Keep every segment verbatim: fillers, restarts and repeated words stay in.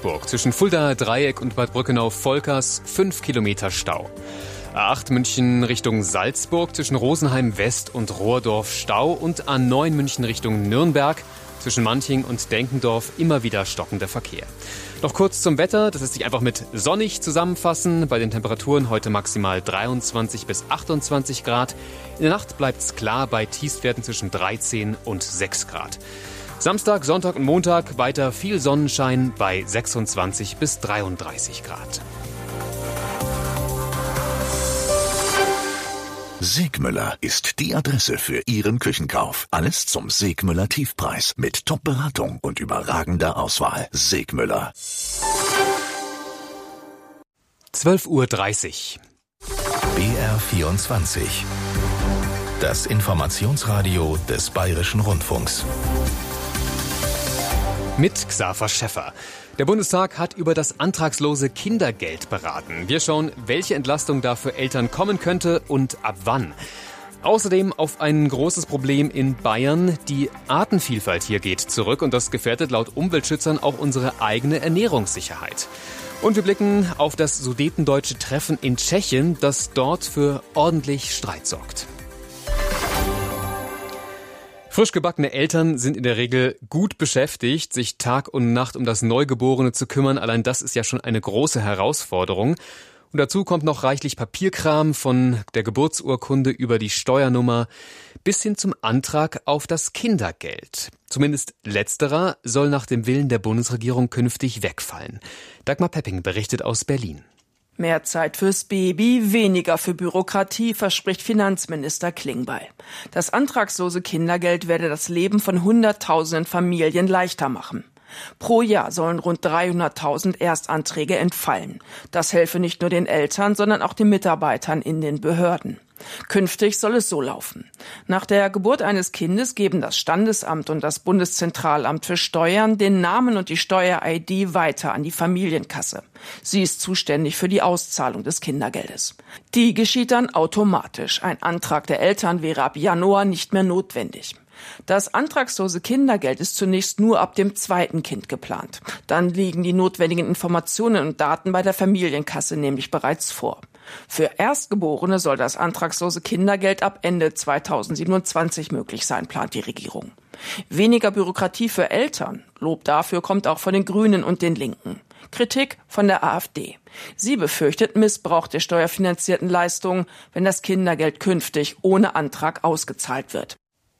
Duisburg zwischen Fuldaer Dreieck und Bad Brückenau-Volkers fünf Kilometer Stau. A acht München Richtung Salzburg zwischen Rosenheim West und Rohrdorf Stau und A neun München Richtung Nürnberg zwischen Manching und Denkendorf immer wieder stockender Verkehr. Noch kurz zum Wetter, das lässt sich einfach mit sonnig zusammenfassen. Bei den Temperaturen heute maximal dreiundzwanzig bis achtundzwanzig Grad. In der Nacht bleibt es klar bei Tiefstwerten zwischen dreizehn und sechs Grad. Samstag, Sonntag und Montag weiter viel Sonnenschein bei sechsundzwanzig bis dreiunddreißig Grad. Segmüller ist die Adresse für Ihren Küchenkauf. Alles zum Segmüller Tiefpreis mit Top-Beratung und überragender Auswahl. Segmüller. zwölf Uhr dreißig. B R vierundzwanzig. Das Informationsradio des Bayerischen Rundfunks. Mit Xaver Schäffer. Der Bundestag hat über das antragslose Kindergeld beraten. Wir schauen, welche Entlastung da für Eltern kommen könnte und ab wann. Außerdem auf ein großes Problem in Bayern. Die Artenvielfalt hier geht zurück und das gefährdet laut Umweltschützern auch unsere eigene Ernährungssicherheit. Und wir blicken auf das sudetendeutsche Treffen in Tschechien, das dort für ordentlich Streit sorgt. Frisch gebackene Eltern sind in der Regel gut beschäftigt, sich Tag und Nacht um das Neugeborene zu kümmern. Allein das ist ja schon eine große Herausforderung. Und dazu kommt noch reichlich Papierkram von der Geburtsurkunde über die Steuernummer bis hin zum Antrag auf das Kindergeld. Zumindest letzterer soll nach dem Willen der Bundesregierung künftig wegfallen. Dagmar Pepping berichtet aus Berlin. Mehr Zeit fürs Baby, weniger für Bürokratie, verspricht Finanzminister Klingbeil. Das antragslose Kindergeld werde das Leben von hunderttausenden Familien leichter machen. Pro Jahr sollen rund dreihunderttausend Erstanträge entfallen. Das helfe nicht nur den Eltern, sondern auch den Mitarbeitern in den Behörden. Künftig soll es so laufen. Nach der Geburt eines Kindes geben das Standesamt und das Bundeszentralamt für Steuern den Namen und die Steuer-I D weiter an die Familienkasse. Sie ist zuständig für die Auszahlung des Kindergeldes. Die geschieht dann automatisch. Ein Antrag der Eltern wäre ab Januar nicht mehr notwendig. Das antragslose Kindergeld ist zunächst nur ab dem zweiten Kind geplant. Dann liegen die notwendigen Informationen und Daten bei der Familienkasse nämlich bereits vor. Für Erstgeborene soll das antragslose Kindergeld ab Ende zweitausendsiebenundzwanzig möglich sein, plant die Regierung. Weniger Bürokratie für Eltern. Lob dafür kommt auch von den Grünen und den Linken. Kritik von der AfD. Sie befürchtet Missbrauch der steuerfinanzierten Leistungen, wenn das Kindergeld künftig ohne Antrag ausgezahlt wird.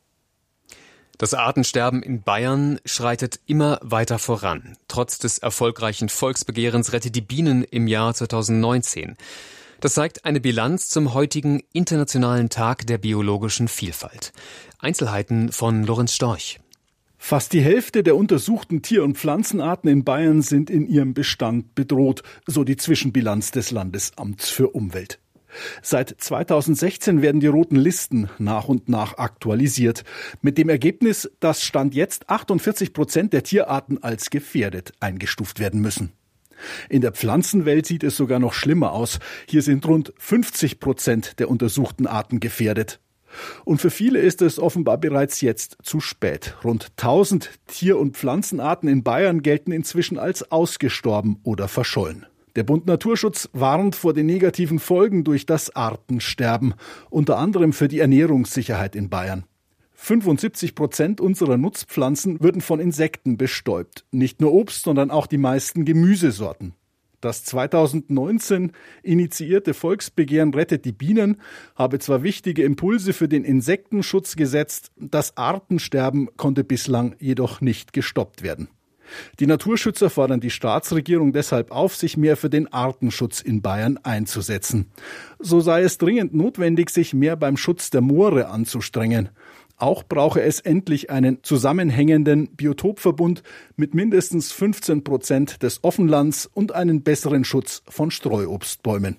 Das Artensterben in Bayern schreitet immer weiter voran. Trotz des erfolgreichen Volksbegehrens Rettet die Bienen im Jahr zweitausendneunzehn. Das zeigt eine Bilanz zum heutigen Internationalen Tag der biologischen Vielfalt. Einzelheiten von Lorenz Storch. Fast die Hälfte der untersuchten Tier- und Pflanzenarten in Bayern sind in ihrem Bestand bedroht, so die Zwischenbilanz des Landesamts für Umwelt. Seit zweitausendsechzehn werden die roten Listen nach und nach aktualisiert. Mit dem Ergebnis, dass Stand jetzt achtundvierzig Prozent der Tierarten als gefährdet eingestuft werden müssen. In der Pflanzenwelt sieht es sogar noch schlimmer aus. Hier sind rund fünfzig Prozent der untersuchten Arten gefährdet. Und für viele ist es offenbar bereits jetzt zu spät. Rund tausend Tier- und Pflanzenarten in Bayern gelten inzwischen als ausgestorben oder verschollen. Der Bund Naturschutz warnt vor den negativen Folgen durch das Artensterben, unter anderem für die Ernährungssicherheit in Bayern. fünfundsiebzig Prozent unserer Nutzpflanzen würden von Insekten bestäubt. Nicht nur Obst, sondern auch die meisten Gemüsesorten. Das zweitausendneunzehn initiierte Volksbegehren Rettet die Bienen habe zwar wichtige Impulse für den Insektenschutz gesetzt, das Artensterben konnte bislang jedoch nicht gestoppt werden. Die Naturschützer fordern die Staatsregierung deshalb auf, sich mehr für den Artenschutz in Bayern einzusetzen. So sei es dringend notwendig, sich mehr beim Schutz der Moore anzustrengen. Auch brauche es endlich einen zusammenhängenden Biotopverbund mit mindestens fünfzehn Prozent des Offenlands und einen besseren Schutz von Streuobstbäumen.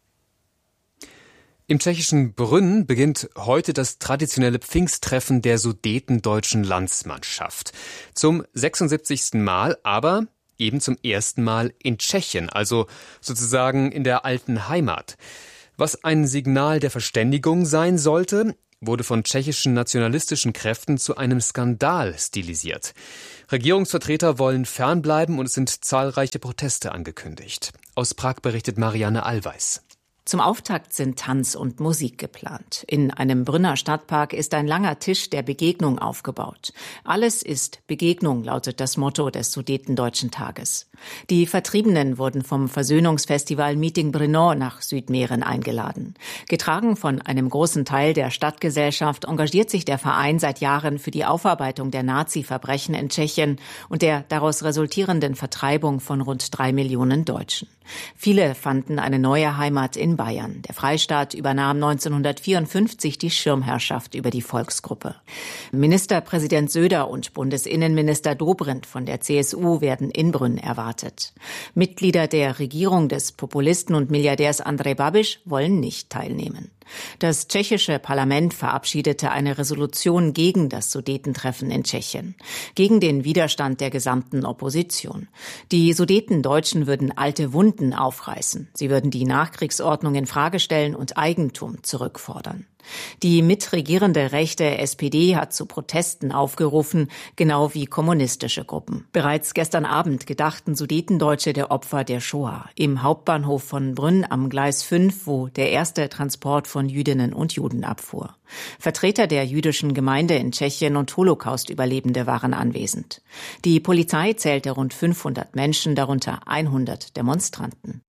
Im tschechischen Brünn beginnt heute das traditionelle Pfingsttreffen der sudetendeutschen Landsmannschaft. Zum sechsundsiebzigsten Mal, aber eben zum ersten Mal in Tschechien, also sozusagen in der alten Heimat. Was ein Signal der Verständigung sein sollte, wurde von tschechischen nationalistischen Kräften zu einem Skandal stilisiert. Regierungsvertreter wollen fernbleiben und es sind zahlreiche Proteste angekündigt. Aus Prag berichtet Marianne Allweis. Zum Auftakt sind Tanz und Musik geplant. In einem Brünner Stadtpark ist ein langer Tisch der Begegnung aufgebaut. Alles ist Begegnung, lautet das Motto des Sudetendeutschen Tages. Die Vertriebenen wurden vom Versöhnungsfestival Meeting Brno nach Südmähren eingeladen. Getragen von einem großen Teil der Stadtgesellschaft engagiert sich der Verein seit Jahren für die Aufarbeitung der Nazi-Verbrechen in Tschechien und der daraus resultierenden Vertreibung von rund drei Millionen Deutschen. Viele fanden eine neue Heimat in Bayern. Der Freistaat übernahm neunzehnhundertvierundfünfzig die Schirmherrschaft über die Volksgruppe. Ministerpräsident Söder und Bundesinnenminister Dobrindt von der C S U werden in Brünn erwartet. Mitglieder der Regierung des Populisten und Milliardärs Andrej Babiš wollen nicht teilnehmen. Das tschechische Parlament verabschiedete eine Resolution gegen das Sudetentreffen in Tschechien, gegen den Widerstand der gesamten Opposition. Die Sudetendeutschen würden alte Wunden aufreißen. Sie würden die Nachkriegsordnung in Frage stellen und Eigentum zurückfordern. Die mitregierende rechte S P D hat zu Protesten aufgerufen, genau wie kommunistische Gruppen. Bereits gestern Abend gedachten Sudetendeutsche der Opfer der Shoah im Hauptbahnhof von Brünn am Gleis fünf, wo der erste Transport von Jüdinnen und Juden abfuhr. Vertreter der jüdischen Gemeinde in Tschechien und Holocaust-Überlebende waren anwesend. Die Polizei zählte rund fünfhundert Menschen, darunter hundert Demonstranten.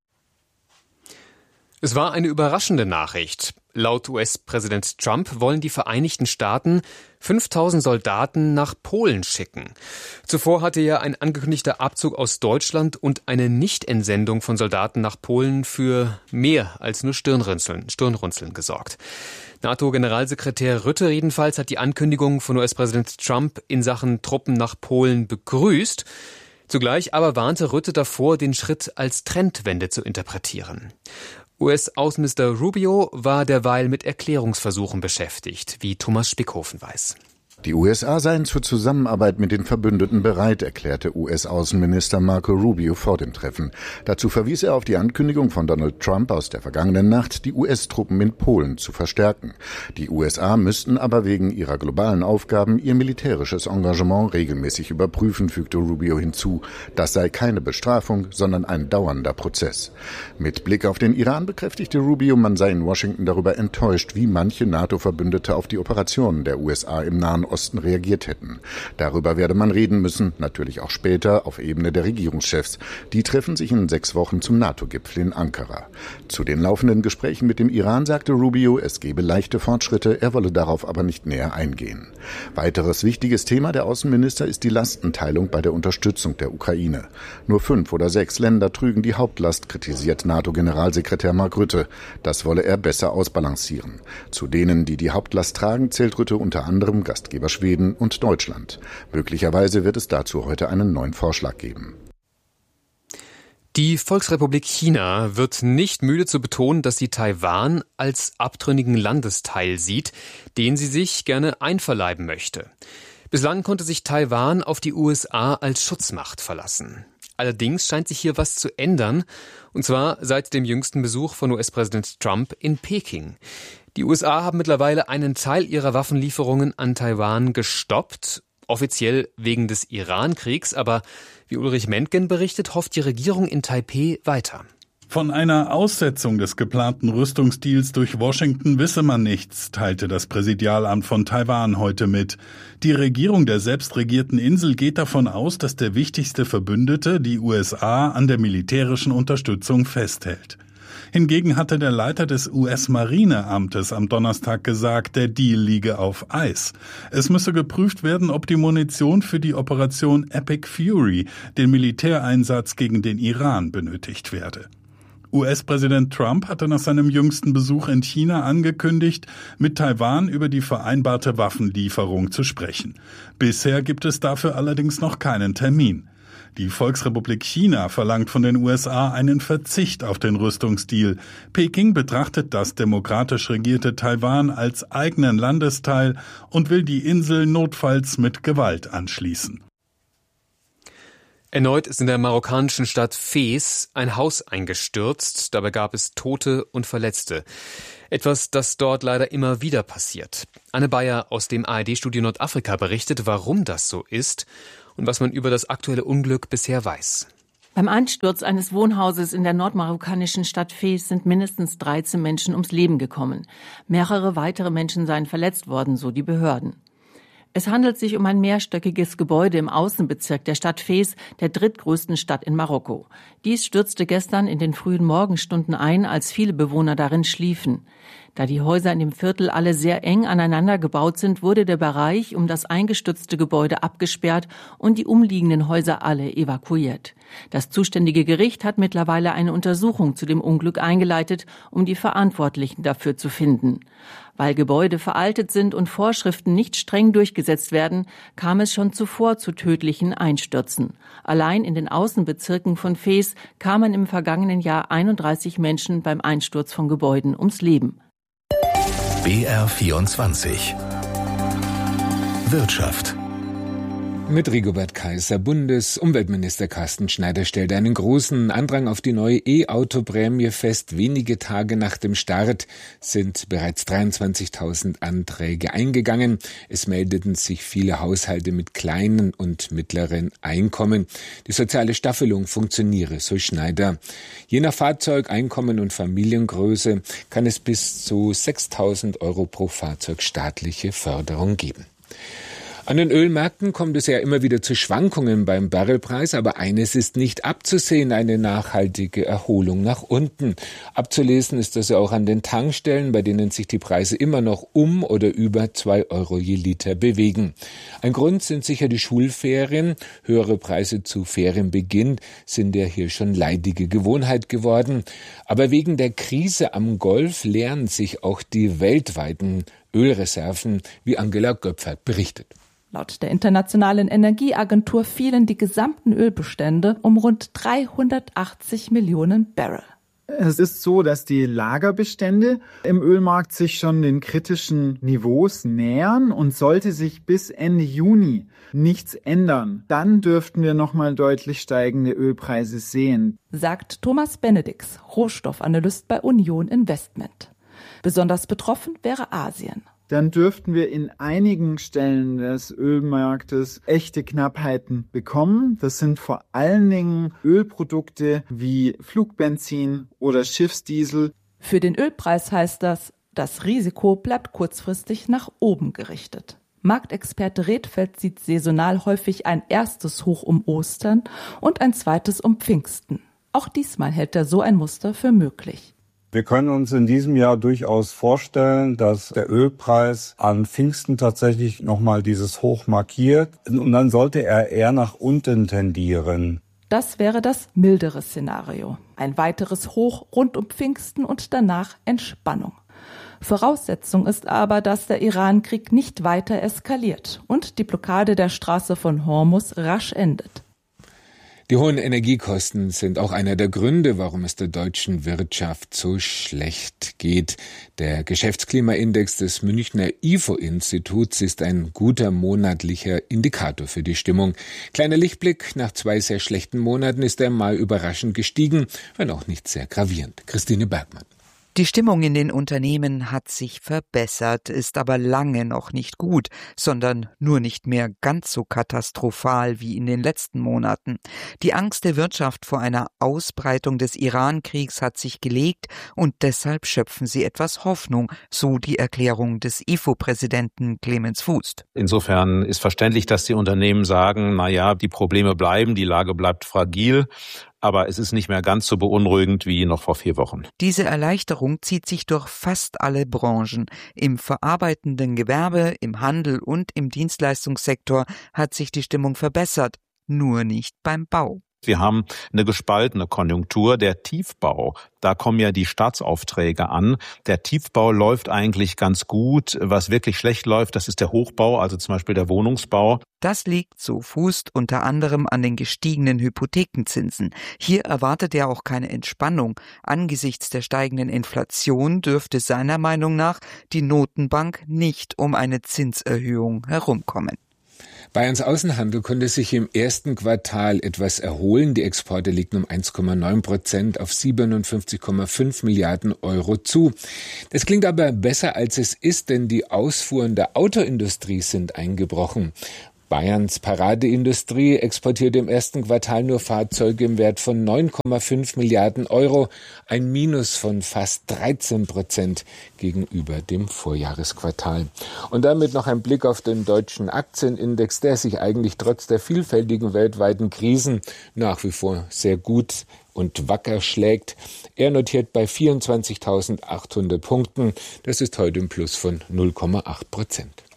Es war eine überraschende Nachricht. Laut U S-Präsident Trump wollen die Vereinigten Staaten fünftausend Soldaten nach Polen schicken. Zuvor hatte ja ein angekündigter Abzug aus Deutschland und eine Nichtentsendung von Soldaten nach Polen für mehr als nur Stirnrunzeln, Stirnrunzeln gesorgt. NATO-Generalsekretär Rutte jedenfalls hat die Ankündigung von U S-Präsident Trump in Sachen Truppen nach Polen begrüßt. Zugleich aber warnte Rutte davor, den Schritt als Trendwende zu interpretieren. U S-Außenminister Rubio war derweil mit Erklärungsversuchen beschäftigt, wie Thomas Spickhofen weiß. Die U S A seien zur Zusammenarbeit mit den Verbündeten bereit, erklärte U S-Außenminister Marco Rubio vor dem Treffen. Dazu verwies er auf die Ankündigung von Donald Trump aus der vergangenen Nacht, die U S-Truppen in Polen zu verstärken. Die U S A müssten aber wegen ihrer globalen Aufgaben ihr militärisches Engagement regelmäßig überprüfen, fügte Rubio hinzu. Das sei keine Bestrafung, sondern ein dauernder Prozess. Mit Blick auf den Iran bekräftigte Rubio, man sei in Washington darüber enttäuscht, wie manche NATO-Verbündete auf die Operationen der U S A im Nahen Osten reagiert hätten. Darüber werde man reden müssen, natürlich auch später auf Ebene der Regierungschefs. Die treffen sich in sechs Wochen zum NATO-Gipfel in Ankara. Zu den laufenden Gesprächen mit dem Iran sagte Rubio, es gebe leichte Fortschritte, er wolle darauf aber nicht näher eingehen. Weiteres wichtiges Thema der Außenminister ist die Lastenteilung bei der Unterstützung der Ukraine. Nur fünf oder sechs Länder trügen die Hauptlast, kritisiert NATO-Generalsekretär Mark Rutte. Das wolle er besser ausbalancieren. Zu denen, die die Hauptlast tragen, zählt Rutte unter anderem Gastgeber Schweden und Deutschland. Möglicherweise wird es dazu heute einen neuen Vorschlag geben. Die Volksrepublik China wird nicht müde zu betonen, dass sie Taiwan als abtrünnigen Landesteil sieht, den sie sich gerne einverleiben möchte. Bislang konnte sich Taiwan auf die U S A als Schutzmacht verlassen. Allerdings scheint sich hier was zu ändern, und zwar seit dem jüngsten Besuch von U S-Präsident Trump in Peking. Die U S A haben mittlerweile einen Teil ihrer Waffenlieferungen an Taiwan gestoppt, offiziell wegen des Iran-Kriegs, aber wie Ulrich Mentgen berichtet, hofft die Regierung in Taipeh weiter. Von einer Aussetzung des geplanten Rüstungsdeals durch Washington wisse man nichts, teilte das Präsidialamt von Taiwan heute mit. Die Regierung der selbstregierten Insel geht davon aus, dass der wichtigste Verbündete, die U S A, an der militärischen Unterstützung festhält. Hingegen hatte der Leiter des U S-Marineamtes am Donnerstag gesagt, der Deal liege auf Eis. Es müsse geprüft werden, ob die Munition für die Operation Epic Fury, den Militäreinsatz gegen den Iran, benötigt werde. U S-Präsident Trump hatte nach seinem jüngsten Besuch in China angekündigt, mit Taiwan über die vereinbarte Waffenlieferung zu sprechen. Bisher gibt es dafür allerdings noch keinen Termin. Die Volksrepublik China verlangt von den U S A einen Verzicht auf den Rüstungsdeal. Peking betrachtet das demokratisch regierte Taiwan als eigenen Landesteil und will die Insel notfalls mit Gewalt anschließen. Erneut ist in der marokkanischen Stadt Fez ein Haus eingestürzt. Dabei gab es Tote und Verletzte. Etwas, das dort leider immer wieder passiert. Anne Bayer aus dem A R D-Studio Nordafrika berichtet, warum das so ist und was man über das aktuelle Unglück bisher weiß. Beim Einsturz eines Wohnhauses in der nordmarokkanischen Stadt Fez sind mindestens dreizehn Menschen ums Leben gekommen. Mehrere weitere Menschen seien verletzt worden, so die Behörden. Es handelt sich um ein mehrstöckiges Gebäude im Außenbezirk der Stadt Fez, der drittgrößten Stadt in Marokko. Dies stürzte gestern in den frühen Morgenstunden ein, als viele Bewohner darin schliefen. Da die Häuser in dem Viertel alle sehr eng aneinander gebaut sind, wurde der Bereich um das eingestürzte Gebäude abgesperrt und die umliegenden Häuser alle evakuiert. Das zuständige Gericht hat mittlerweile eine Untersuchung zu dem Unglück eingeleitet, um die Verantwortlichen dafür zu finden. Weil Gebäude veraltet sind und Vorschriften nicht streng durchgesetzt werden, kam es schon zuvor zu tödlichen Einstürzen. Allein in den Außenbezirken von Fez kamen im vergangenen Jahr einunddreißig Menschen beim Einsturz von Gebäuden ums Leben. B R vierundzwanzig Wirtschaft. Mit Rigobert Kaiser. Bundesumweltminister Carsten Schneider stellt einen großen Andrang auf die neue E-Auto-Prämie fest. Wenige Tage nach dem Start sind bereits dreiundzwanzigtausend Anträge eingegangen. Es meldeten sich viele Haushalte mit kleinen und mittleren Einkommen. Die soziale Staffelung funktioniere, so Schneider. Je nach Fahrzeug, Einkommen und Familiengröße kann es bis zu sechstausend Euro pro Fahrzeug staatliche Förderung geben. An den Ölmärkten kommt es ja immer wieder zu Schwankungen beim Barrelpreis, aber eines ist nicht abzusehen, eine nachhaltige Erholung nach unten. Abzulesen ist das ja auch an den Tankstellen, bei denen sich die Preise immer noch um oder über zwei Euro je Liter bewegen. Ein Grund sind sicher die Schulferien. Höhere Preise zu Ferienbeginn sind ja hier schon leidige Gewohnheit geworden. Aber wegen der Krise am Golf leeren sich auch die weltweiten Ölreserven, wie Angela Göpfert berichtet. Laut der Internationalen Energieagentur fielen die gesamten Ölbestände um rund dreihundertachtzig Millionen Barrel. Es ist so, dass die Lagerbestände im Ölmarkt sich schon den kritischen Niveaus nähern und sollte sich bis Ende Juni nichts ändern, dann dürften wir nochmal deutlich steigende Ölpreise sehen, sagt Thomas Benedix, Rohstoffanalyst bei Union Investment. Besonders betroffen wäre Asien. Dann dürften wir in einigen Stellen des Ölmarktes echte Knappheiten bekommen. Das sind vor allen Dingen Ölprodukte wie Flugbenzin oder Schiffsdiesel. Für den Ölpreis heißt das, das Risiko bleibt kurzfristig nach oben gerichtet. Marktexperte Redfeld sieht saisonal häufig ein erstes Hoch um Ostern und ein zweites um Pfingsten. Auch diesmal hält er so ein Muster für möglich. Wir können uns in diesem Jahr durchaus vorstellen, dass der Ölpreis an Pfingsten tatsächlich nochmal dieses Hoch markiert und dann sollte er eher nach unten tendieren. Das wäre das mildere Szenario. Ein weiteres Hoch rund um Pfingsten und danach Entspannung. Voraussetzung ist aber, dass der Iran-Krieg nicht weiter eskaliert und die Blockade der Straße von Hormuz rasch endet. Die hohen Energiekosten sind auch einer der Gründe, warum es der deutschen Wirtschaft so schlecht geht. Der Geschäftsklimaindex des Münchner I F O-Instituts ist ein guter monatlicher Indikator für die Stimmung. Kleiner Lichtblick, nach zwei sehr schlechten Monaten ist er mal überraschend gestiegen, wenn auch nicht sehr gravierend. Christine Bergmann. Die Stimmung in den Unternehmen hat sich verbessert, ist aber lange noch nicht gut, sondern nur nicht mehr ganz so katastrophal wie in den letzten Monaten. Die Angst der Wirtschaft vor einer Ausbreitung des Iran-Kriegs hat sich gelegt und deshalb schöpfen sie etwas Hoffnung, so die Erklärung des I F O-Präsidenten Clemens Fuß. Insofern ist verständlich, dass die Unternehmen sagen, na ja, die Probleme bleiben, die Lage bleibt fragil. Aber es ist nicht mehr ganz so beunruhigend wie noch vor vier Wochen. Diese Erleichterung zieht sich durch fast alle Branchen. Im verarbeitenden Gewerbe, im Handel und im Dienstleistungssektor hat sich die Stimmung verbessert, nur nicht beim Bau. Wir haben eine gespaltene Konjunktur. Der Tiefbau, da kommen ja die Staatsaufträge an. Der Tiefbau läuft eigentlich ganz gut. Was wirklich schlecht läuft, das ist der Hochbau, also zum Beispiel der Wohnungsbau. Das liegt, so Fuß, unter anderem an den gestiegenen Hypothekenzinsen. Hier erwartet er auch keine Entspannung. Angesichts der steigenden Inflation dürfte seiner Meinung nach die Notenbank nicht um eine Zinserhöhung herumkommen. Bayerns Außenhandel konnte sich im ersten Quartal etwas erholen. Die Exporte legten um eins Komma neun Prozent auf siebenundfünfzig Komma fünf Milliarden Euro zu. Das klingt aber besser, als es ist, denn die Ausfuhren der Autoindustrie sind eingebrochen. Bayerns Paradeindustrie exportierte im ersten Quartal nur Fahrzeuge im Wert von neun Komma fünf Milliarden Euro, ein Minus von fast dreizehn Prozent gegenüber dem Vorjahresquartal. Und damit noch ein Blick auf den deutschen Aktienindex, der sich eigentlich trotz der vielfältigen weltweiten Krisen nach wie vor sehr gut und wacker schlägt. Er notiert bei vierundzwanzigtausendachthundert Punkten. Das ist heute ein Plus von null Komma acht Prozent.